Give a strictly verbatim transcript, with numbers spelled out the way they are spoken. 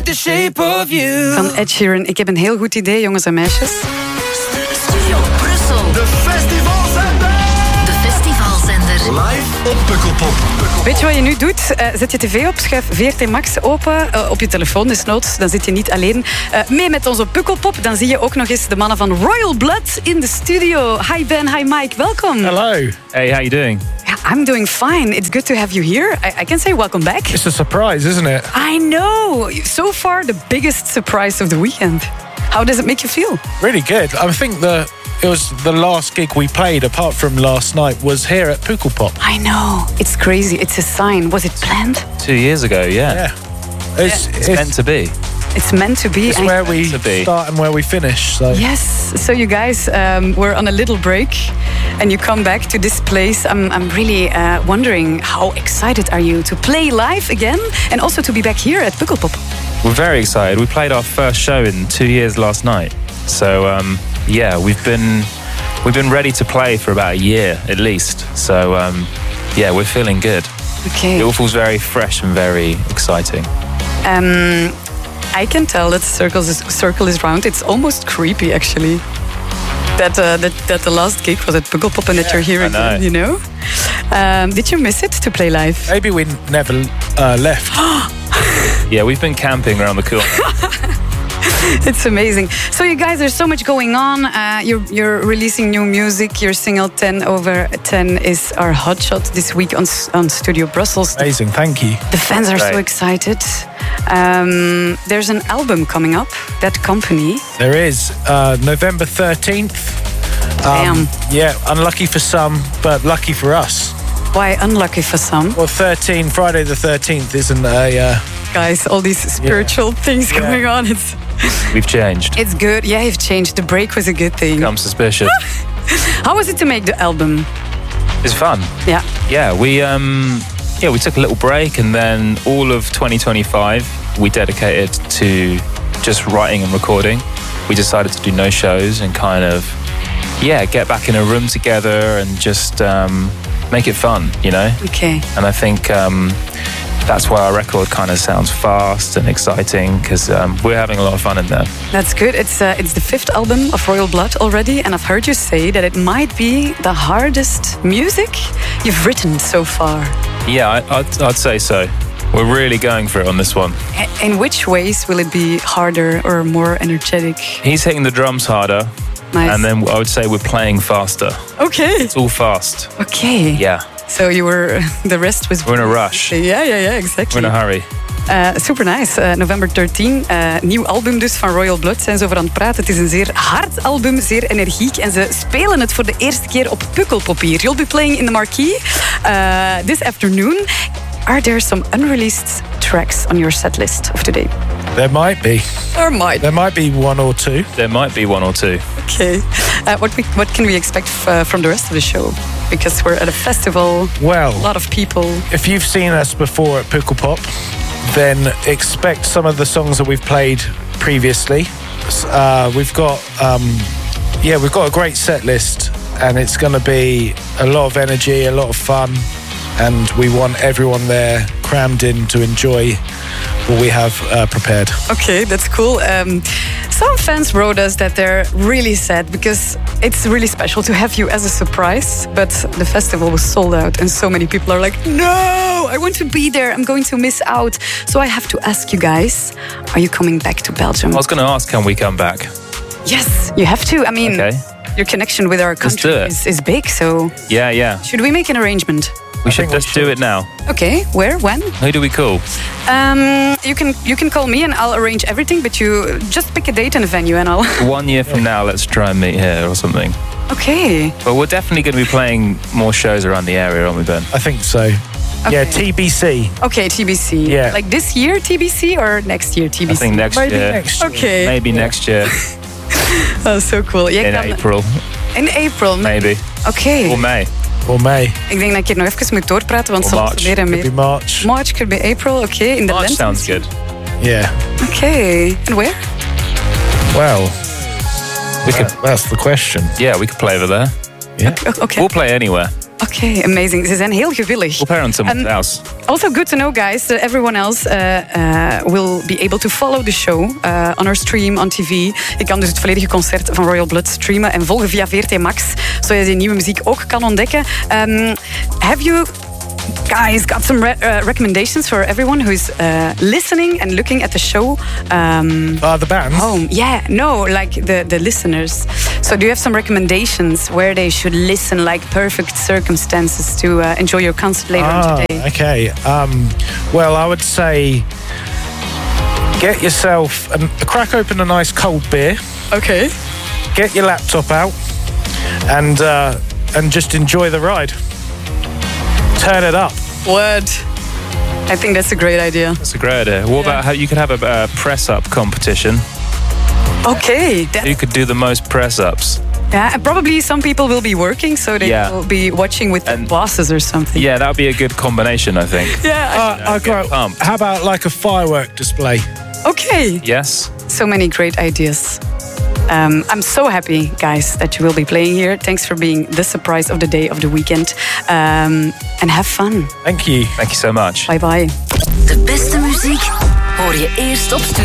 the shape of you. Van Ed Sheeran. Ik heb een heel goed idee, jongens en meisjes. Studio Brussel. De festivalzender. De festivalzender. Live op Pukkelpop. Weet je wat je nu doet? Uh, zet je tv op, schuif V R T Max open. Uh, op je telefoon desnoods, dan zit je niet alleen. Uh, mee met onze Pukkelpop. Dan zie je ook nog eens de mannen van Royal Blood in de studio. Hi Ben, hi Mike, welkom. Hello. Hey, how you doing? Yeah, I'm doing fine. It's good to have you here. I, I can say welcome back. It's a surprise, isn't it? I know. So far, the biggest surprise of the weekend. How does it make you feel? Really good. I think the it was the last gig we played, apart from last night, was here at Pukkelpop. I know. It's crazy. It's a sign. Was it planned? Two years ago, yeah. Yeah. It's, It's, it's, meant to be. It's meant to be. it's I- where we to be. start and where we finish. So Yes. So you guys um, were on a little break, and you come back to this place. I'm, I'm really uh, wondering, how excited are you to play live again, and also to be back here at Pukkelpop? We're very excited. We played our first show in two years last night. So um, yeah, we've been we've been ready to play for about a year at least. So um, yeah, we're feeling good. Okay. It all feels very fresh and very exciting. Um, I can tell that circle is, circle is round. It's almost creepy, actually. That, uh, that that the last gig was at Pukkelpop and that you're here I again, know. you know? Um, did you miss it to play live? maybe we never uh, left. Yeah, we've been camping around the corner. It's amazing. So you guys, there's so much going on. Uh, you're, you're releasing new music. Your single ten over ten is our hotshot this week on, on Studio Brussels. Amazing, thank you. The fans are so Right. excited. Um, there's an album coming up, That Company. There is uh, November thirteenth. Damn. Yeah, unlucky for some, but lucky for us. Why unlucky for some? Well, thirteen Friday the thirteenth isn't a. Uh, Guys, all these spiritual things Yeah. going on. It's We've changed. it's good. Yeah, you've changed. The break was a good thing. I'm suspicious. How was it to make the album? It's fun. Yeah. Yeah, we um yeah, we took a little break and then all of twenty twenty-five we dedicated to just writing and recording. We decided to do no shows and kind of yeah, get back in a room together and just um make it fun, you know? Okay. And I think um that's why our record kind of sounds fast and exciting because um, we're having a lot of fun in there. That's good. It's uh, it's the fifth album of Royal Blood already, and I've heard you say that it might be the hardest music you've written so far. Yeah, I, I'd, I'd say so. We're really going for it on this one. A- In which ways will it be harder or more energetic? He's hitting the drums harder, Nice. and then I would say we're playing faster. Okay. It's all fast. Okay. Yeah, So you were, the rest was... we're in a rush. Yeah, yeah, yeah, exactly. We're in a hurry. Uh, super nice. Uh, November thirteen. Uh, nieuw album dus van Royal Blood. Zijn ze over aan het praten. Het is een zeer hard album, zeer energiek. En ze spelen het voor de eerste keer op Pukkelpop hier. You'll be playing in the Marquee uh, this afternoon. Are there some unreleased tracks on your set list of today? there might be. Or might. There might be one or two. There might be one or two. Okay. Uh, what, we, what can we expect f- uh, from the rest of the show? Because we're at a festival, Well, a lot of people. if you've seen us before at Pukkelpop, then expect some of the songs that we've played previously. Uh, we've got, um, yeah, we've got a great set list, and it's going to be a lot of energy, a lot of fun, and we want everyone there crammed in to enjoy what we have uh, prepared. Okay, that's cool. Um, some fans wrote us that they're really sad because it's really special to have you as a surprise, but the festival was sold out and so many people are like, no, I want to be there, I'm going to miss out. So I have to ask you guys, are you coming back to Belgium? I was going to ask, can we come back? Yes, you have to. I mean, Okay. your connection with our Let's country do it. is, is big, so Yeah, yeah. should we make an arrangement? We should think we let's do should. it now. Okay, where, when? Who do we call? Um, you can you can call me and I'll arrange everything, but you just pick a date and a venue and I'll... One year from now, let's try and meet here or something. Okay. But we're definitely going to be playing more shows around the area, aren't we, Ben? I think so. Yeah, T B C. Okay, T B C. Yeah. Like this year T B C or next year T B C? I think next Maybe year. next year. Okay. Maybe next year Oh, so cool. Jij in kan- April, In April. maybe. Oké. Or May. Or May. Ik denk dat ik hier nog even moet doorpraten, want Or soms March. meer en Could be meer. March. March could be April. Oké, in de March lente. sounds good. Yeah. Oké. And where? Well, We could, that's the question. yeah, we could play over there. Yeah. Oké. We'll play anywhere. Oké, amazing. Ze zijn heel gewillig. We'll play on someone's Um, house. Also good to know, guys, that everyone else uh, uh, will be able to follow the show uh, on our stream, on T V. Je kan dus het volledige concert van Royal Blood streamen en volgen via V R T Max, zodat je die nieuwe muziek ook kan ontdekken. Um, have you guys got some re- uh, recommendations for everyone who's uh, listening and looking at the show? Um, Uh, the band? home. Yeah, no, like the, the listeners. So do you have some recommendations where they should listen, like perfect circumstances to uh, enjoy your concert later on Ah, today? okay. Um, well, I would say get yourself a, crack open a nice cold beer. Okay. Get your laptop out, and uh, and just enjoy the ride. Turn it up. Word. I think that's a great idea. That's a great idea. What about how you could have a uh, press-up competition? Okay. That, Who could do the most press-ups? yeah, and probably some people will be working, so they Yeah. will be watching with their And- bosses or something. Yeah, that would be a good combination, I think. Yeah. Uh, I get got, pumped. how about like a firework display? Okay. Yes? So many great ideas. Um, I'm so happy, guys, that you will be playing here. Thanks for being the surprise of the day, of the weekend. Um, and have fun. Thank you. Thank you so much. Bye bye. De beste muziek hoor je eerst op Studio